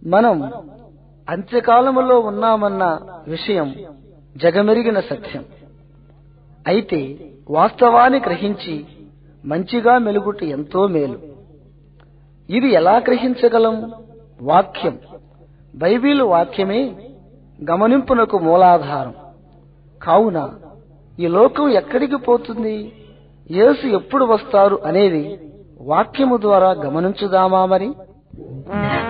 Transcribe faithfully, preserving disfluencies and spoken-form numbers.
మనం అంత్యకాలములో ఉన్నామన్న విషయం జగమెరిగిన సత్యం. అయితే వాస్తవాన్ని గ్రహించి మంచిగా మెలుగుట ఎంతో మేలు. ఇది ఎలా గ్రహించగలం? వాక్యం, బైబిల్ వాక్యమే గమనింపునకు మూలాధారం. కావున ఈ లోకం ఎక్కడికి పోతుంది, యేసు ఎప్పుడు వస్తారు అనేది వాక్యము ద్వారా గమనించుదామా మరి.